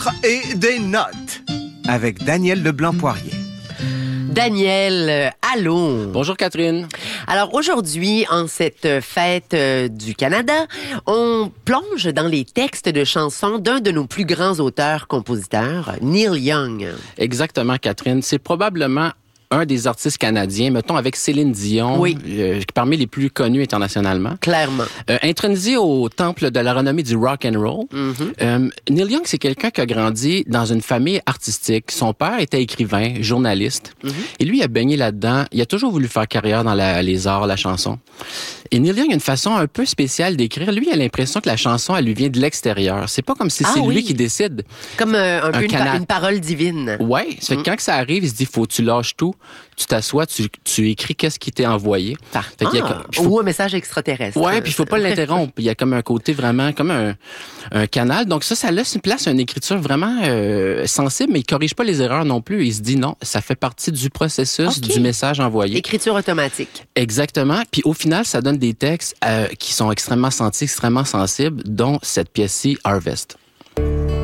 Et des notes. Avec Daniel Leblanc-Poirier. Daniel, allô. Bonjour Catherine. Alors aujourd'hui, en cette fête du Canada, on plonge dans les textes de chansons d'un de nos plus grands auteurs-compositeurs, Neil Young. Exactement Catherine. C'est probablement un des artistes canadiens, mettons avec Céline Dion, oui. Parmi les plus connus internationalement. Clairement. Intronisé au temple de la renommée du rock and roll, Neil Young, c'est quelqu'un qui a grandi dans une famille artistique. Son père était écrivain, journaliste, et lui, il a baigné là-dedans. Il a toujours voulu faire carrière dans les arts, la chanson. Et Neil Young a une façon un peu spéciale d'écrire. Lui, il a l'impression que la chanson, elle lui vient de l'extérieur. C'est pas comme si c'est lui qui décide. Comme un peu une parole divine. Ouais. Ça fait que quand que ça arrive, il se dit, faut que tu lâches tout. Tu t'assois, tu écris qu'est-ce qui t'est envoyé. Ou un message extraterrestre. Ouais, puis il faut pas l'interrompre. Il y a comme un côté vraiment, comme un canal. Donc ça laisse une place à une écriture vraiment sensible, mais il corrige pas les erreurs non plus. Il se dit non, ça fait partie du processus du message envoyé. Écriture automatique. Exactement. Puis au final, ça donne des textes qui sont extrêmement sentis, extrêmement sensibles, dont cette pièce-ci, Harvest.